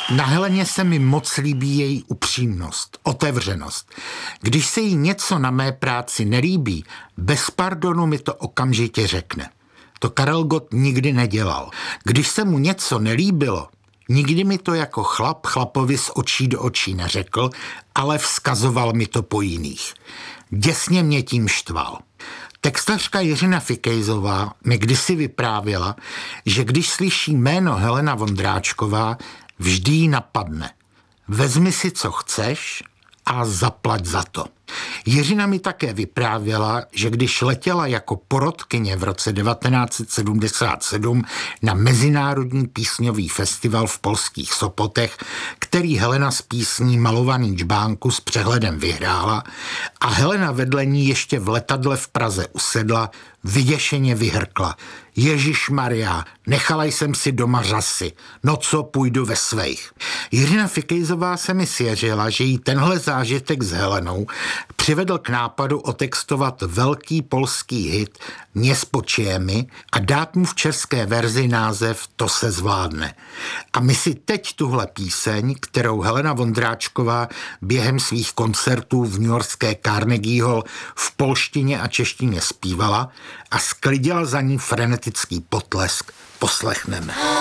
Na Heleně se mi moc líbí její upřímnost, otevřenost. Když se jí něco na mé práci nelíbí, bez pardonu mi to okamžitě řekne. To Karel Gott nikdy nedělal. Když se mu něco nelíbilo, nikdy mi to jako chlap chlapovi z očí do očí neřekl, ale vzkazoval mi to po jiných. Děsně mě tím štval. Textařka Jiřina Fikejzová mi kdysi vyprávěla, že když slyší jméno Helena Vondráčková, vždy jí napadne. Vezmi si, co chceš a zaplať za to. Jiřina mi také vyprávěla, že když letěla jako porotkyně v roce 1977 na Mezinárodní písňový festival v polských Sopotech, který Helena s písní Malovaný džbánku s přehledem vyhrála a Helena vedle ní ještě v letadle v Praze usedla, vyděšeně vyhrkla. Ježišmarja, nechala jsem si doma řasy, no co, půjdu ve svejch. Jiřina Fikejzová se mi svěřila, že jí tenhle zážitek s Helenou přivedl k nápadu otextovat velký polský hit Mě spočijemi a dát mu v české verzi název To se zvládne. A my si teď tuhle píseň, kterou Helena Vondráčková během svých koncertů v newyorské Carnegie Hall v polštině a češtině zpívala a sklidila za ní frenetický potlesk, poslechneme.